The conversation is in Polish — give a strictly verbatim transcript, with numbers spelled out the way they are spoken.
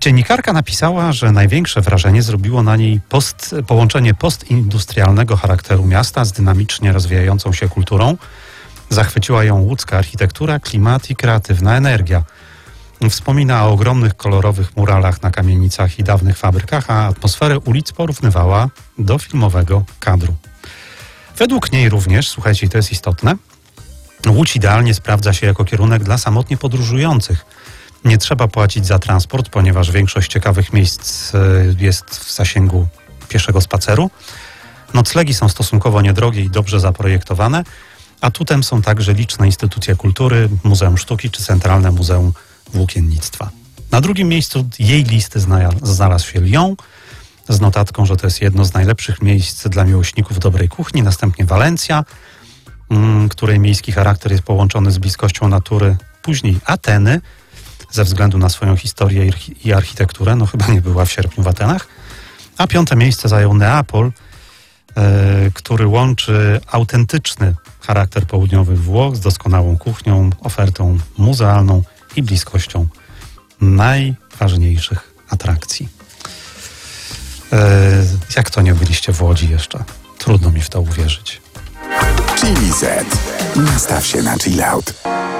Dziennikarka napisała, że największe wrażenie zrobiło na niej post, połączenie postindustrialnego charakteru miasta z dynamicznie rozwijającą się kulturą. Zachwyciła ją łódzka architektura, klimat i kreatywna energia. Wspomina o ogromnych kolorowych muralach na kamienicach i dawnych fabrykach, a atmosferę ulic porównywała do filmowego kadru. Według niej również, słuchajcie, to jest istotne, Łódź idealnie sprawdza się jako kierunek dla samotnie podróżujących. Nie trzeba płacić za transport, ponieważ większość ciekawych miejsc jest w zasięgu pieszego spaceru. Noclegi są stosunkowo niedrogie i dobrze zaprojektowane. Atutem są także liczne instytucje kultury, Muzeum Sztuki czy Centralne Muzeum Włókiennictwa. Na drugim miejscu jej listy znalazł się Lyon z notatką, że to jest jedno z najlepszych miejsc dla miłośników dobrej kuchni. Następnie Walencja, której miejski charakter jest połączony z bliskością natury. Później Ateny, ze względu na swoją historię i architekturę. No chyba nie była w sierpniu w Atenach. A piąte miejsce zajął Neapol, który łączy autentyczny charakter południowych Włoch z doskonałą kuchnią, ofertą muzealną i bliskością najważniejszych atrakcji. Jak to nie byliście w Łodzi jeszcze? Trudno mi w to uwierzyć. Chili Z. Nastaw się na chill out.